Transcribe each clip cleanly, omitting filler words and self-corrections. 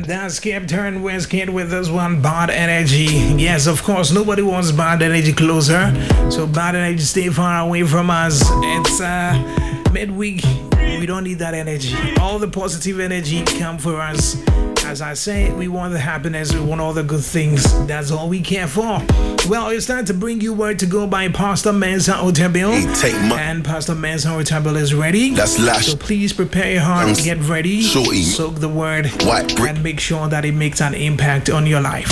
And that's Captain Westgate with this one, Bad Energy. Yes, of course, nobody wants bad energy closer. So bad energy, stay far away from us. It's midweek. We don't need that energy. All the positive energy come for us. As I say, we want the happiness, we want all the good things. That's all we care for. Well, it's time to bring you word to go by Pastor Mensa Otabil. And Pastor Mensa Otabil is ready. That's last. So please prepare your heart, get ready, soak the word, and make sure that it makes an impact on your life.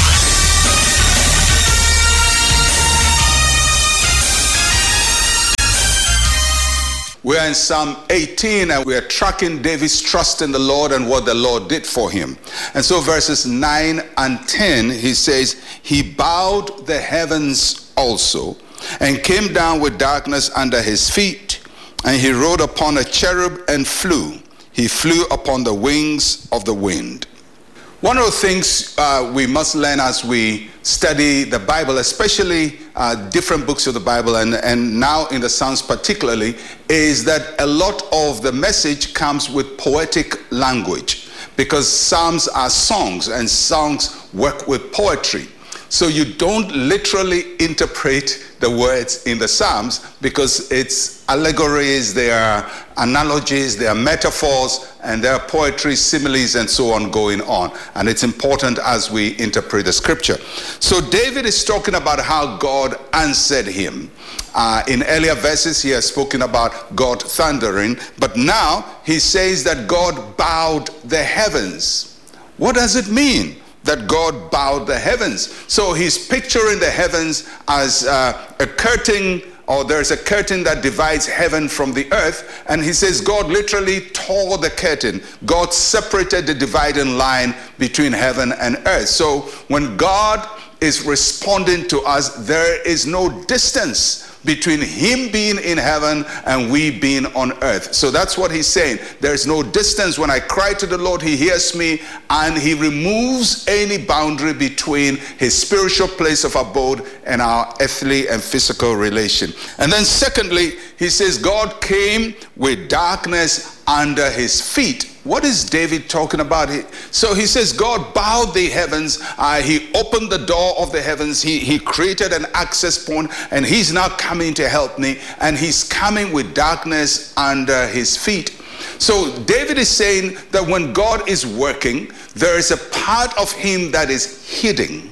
We are in Psalm 18 and we are tracking David's trust in the Lord and what the Lord did for him. And so verses 9 and 10, he says, he bowed the heavens also and came down with darkness under his feet, and he rode upon a cherub and flew. He flew upon the wings of the wind. One of the things we must learn as we study the Bible, especially different books of the Bible, and now in the Psalms particularly, is that a lot of the message comes with poetic language, because Psalms are songs and songs work with poetry. So you don't literally interpret the words in the Psalms, because it's allegories, there are analogies, there are metaphors, and there are poetry, similes, and so on going on. And it's important as we interpret the scripture. So David is talking about how God answered him. In earlier verses, he has spoken about God thundering, but now he says that God bowed the heavens. What does it mean that God bowed the heavens? So he's picturing the heavens as a curtain, or there's a curtain that divides heaven from the earth, and he says God literally tore the curtain. God separated the dividing line between heaven and earth. So when God is responding to us, there is no distance between him being in heaven and we being on earth. So that's what he's saying. There's no distance. When I cry to the Lord, he hears me, and he removes any boundary between his spiritual place of abode and our earthly and physical relation. And then secondly, he says God came with darkness under his feet. What is David talking about here? So he says God bowed the heavens, he opened the door of the heavens, he created an access point, and he's now coming to help me, and he's coming with darkness under his feet. So David is saying that when God is working, there is a part of him that is hidden.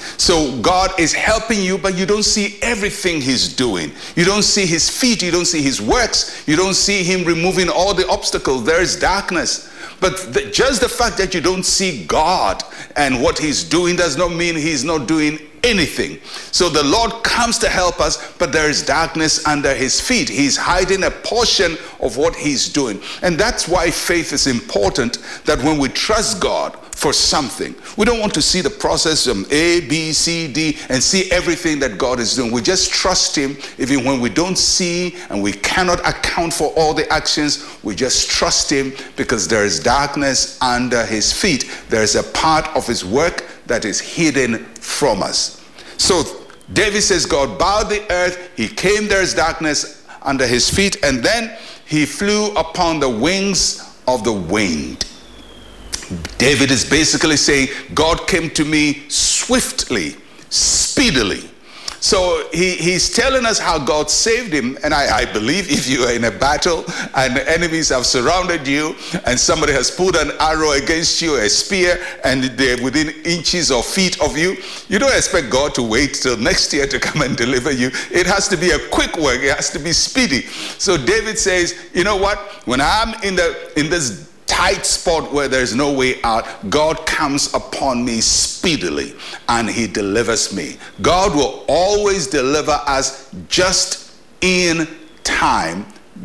So God is helping you, but you don't see everything he's doing. You don't see his feet, you don't see his works, you don't see him removing all the obstacles. There is darkness. But just the fact that you don't see God and what he's doing does not mean he's not doing anything. So the Lord comes to help us, but there is darkness under his feet. He's hiding a portion of what he's doing. And that's why faith is important, that when we trust God for something, we don't want to see the process from A, B, C, D, and see everything that God is doing. We just trust him even when we don't see and we cannot account for all the actions. We just trust him because there is darkness under his feet. There is a part of his work that is hidden from us. So David says God bowed the earth, he came, there is darkness under his feet, and then he flew upon the wings of the wind. David is basically saying God came to me swiftly, speedily. So he's telling us how God saved him. And I believe if you are in a battle and the enemies have surrounded you and somebody has put an arrow against you, a spear, and they're within inches or feet of you, you don't expect God to wait till next year to come and deliver you. It has to be a quick work. It has to be speedy. So David says, you know what? When I'm in this tight spot where there's no way out, God comes upon me speedily and he delivers me. God will always deliver us just in time,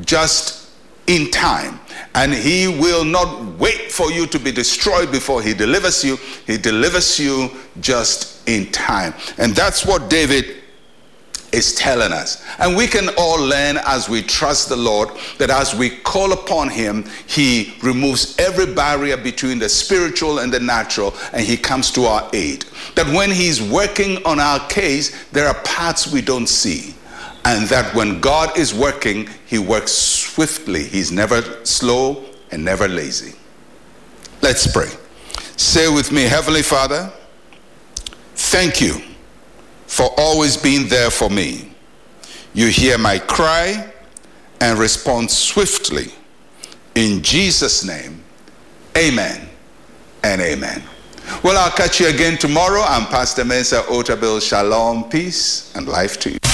and he will not wait for you to be destroyed before he delivers you. He delivers you just in time. And that's what David is telling us. And we can all learn as we trust the Lord that as we call upon him, he removes every barrier between the spiritual and the natural, and he comes to our aid. That when he's working on our case, there are parts we don't see. And that when God is working, he works swiftly. He's never slow and never lazy. Let's pray. Say with me, Heavenly Father, thank you for always being there for me. You hear my cry and respond swiftly. In Jesus' name, amen and amen. Well, I'll catch you again tomorrow. I'm Pastor Mensa Otabil. Shalom, peace, and life to you.